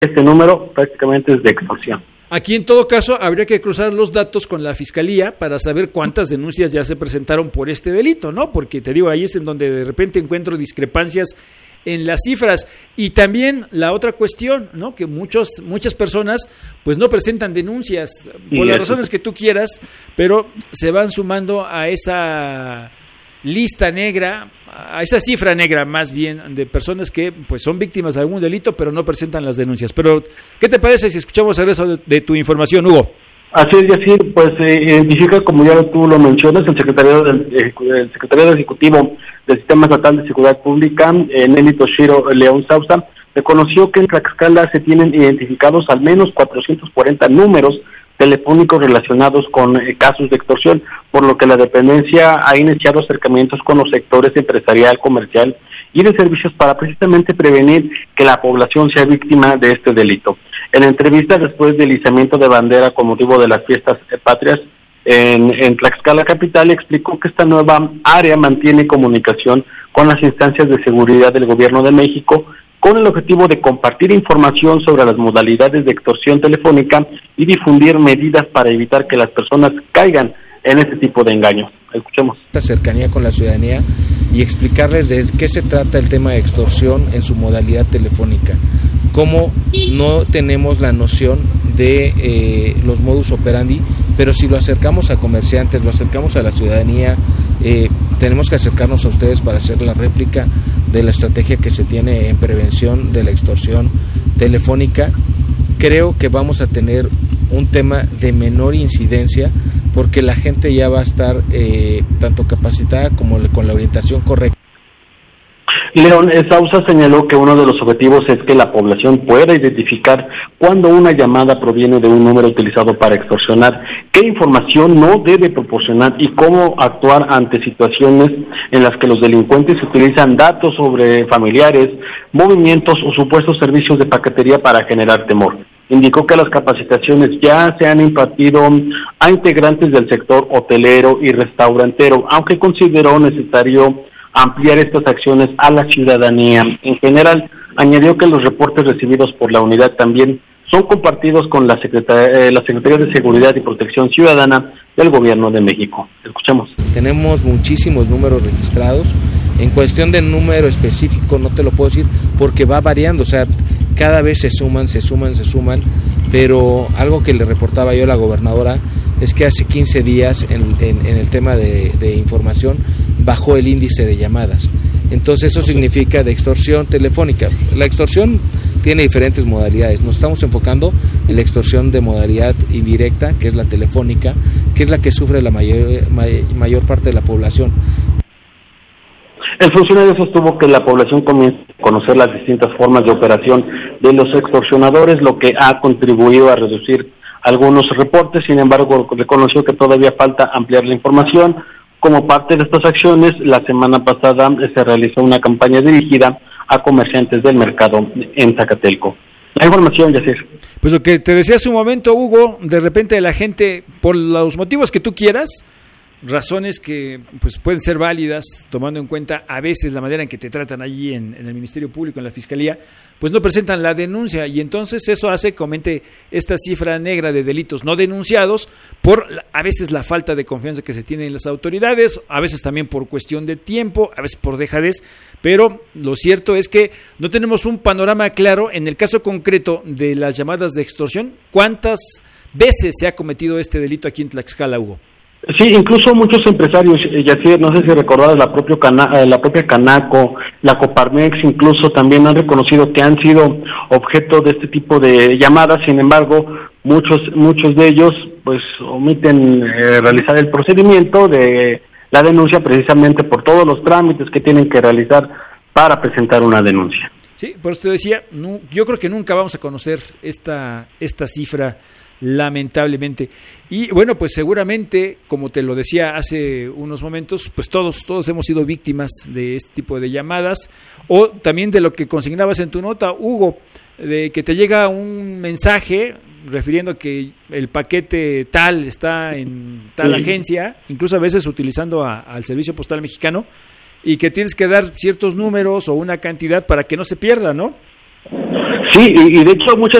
este número prácticamente es de extorsión. Aquí, en todo caso, habría que cruzar los datos con la Fiscalía para saber cuántas denuncias ya se presentaron por este delito, ¿no? Porque te digo, ahí es en donde de repente encuentro discrepancias en las cifras. Y también la otra cuestión, ¿no? Que muchas personas pues no presentan denuncias por las razones que tú quieras, pero se van sumando a esa lista negra, a esa cifra negra más bien, de personas que pues son víctimas de algún delito pero no presentan las denuncias. Pero, ¿qué te parece si escuchamos el resto de tu información, Hugo? Así es, Yacir, pues identifica, como ya tú lo mencionas, el secretario ejecutivo del Sistema Estatal de Seguridad Pública, Nelly Toshiro León Sousa, reconoció que en Tlaxcala se tienen identificados al menos 440 números telefónicos relacionados con casos de extorsión, por lo que la dependencia ha iniciado acercamientos con los sectores empresarial, comercial y de servicios para precisamente prevenir que la población sea víctima de este delito. En entrevista después del izamiento de bandera con motivo de las fiestas patrias en Tlaxcala capital, explicó que esta nueva área mantiene comunicación con las instancias de seguridad del Gobierno de México con el objetivo de compartir información sobre las modalidades de extorsión telefónica y difundir medidas para evitar que las personas caigan en este tipo de engaños. Escuchemos. Esta cercanía con la ciudadanía y explicarles de qué se trata el tema de extorsión en su modalidad telefónica. Cómo no tenemos la noción de los modus operandi, pero si lo acercamos a comerciantes, lo acercamos a la ciudadanía, tenemos que acercarnos a ustedes para hacer la réplica de la estrategia que se tiene en prevención de la extorsión telefónica. Creo que vamos a tener un tema de menor incidencia porque la gente ya va a estar tanto capacitada como con la orientación correcta. León Sousa señaló que uno de los objetivos es que la población pueda identificar cuando una llamada proviene de un número utilizado para extorsionar, qué información no debe proporcionar y cómo actuar ante situaciones en las que los delincuentes utilizan datos sobre familiares, movimientos o supuestos servicios de paquetería para generar temor. Indicó que las capacitaciones ya se han impartido a integrantes del sector hotelero y restaurantero, aunque consideró necesario ampliar estas acciones a la ciudadanía. En general, añadió que los reportes recibidos por la unidad también son compartidos con la Secretaría de Seguridad y Protección Ciudadana del Gobierno de México. Escuchemos. Tenemos muchísimos números registrados. En cuestión de número específico no te lo puedo decir porque va variando, o sea, cada vez se suman, pero algo que le reportaba yo a la gobernadora es que hace 15 días en el tema de información bajó el índice de llamadas. Entonces eso significa de extorsión telefónica. La extorsión tiene diferentes modalidades. Nos estamos enfocando en la extorsión de modalidad indirecta, que es la telefónica, que es la que sufre la mayor parte de la población. El funcionario sostuvo que la población comienza a conocer las distintas formas de operación de los extorsionadores, lo que ha contribuido a reducir algunos reportes. Sin embargo, reconoció que todavía falta ampliar la información. Como parte de estas acciones, la semana pasada se realizó una campaña dirigida a comerciantes del mercado en Zacatelco. La información, Yacir. Pues lo que te decía hace un momento, Hugo, de repente la gente, por los motivos que tú quieras, razones que pues pueden ser válidas, tomando en cuenta a veces la manera en que te tratan allí en el Ministerio Público, en la Fiscalía, pues no presentan la denuncia y entonces eso hace que aumente esta cifra negra de delitos no denunciados por a veces la falta de confianza que se tiene en las autoridades, a veces también por cuestión de tiempo, a veces por dejadez, pero lo cierto es que no tenemos un panorama claro en el caso concreto de las llamadas de extorsión. ¿Cuántas veces se ha cometido este delito aquí en Tlaxcala, Hugo? Sí, incluso muchos empresarios, Yacir, no sé si recordabas la propia Canaco, la Coparmex, incluso también han reconocido que han sido objeto de este tipo de llamadas. Sin embargo, muchos de ellos pues omiten realizar el procedimiento de la denuncia precisamente por todos los trámites que tienen que realizar para presentar una denuncia. Sí, por eso te decía, yo creo que nunca vamos a conocer esta cifra, lamentablemente. Y bueno, pues seguramente, como te lo decía hace unos momentos, pues todos hemos sido víctimas de este tipo de llamadas, o también de lo que consignabas en tu nota, Hugo, de que te llega un mensaje refiriendo que el paquete tal está en tal agencia, incluso a veces utilizando al Servicio Postal Mexicano, y que tienes que dar ciertos números o una cantidad para que no se pierda, ¿no? Sí, y de hecho muchas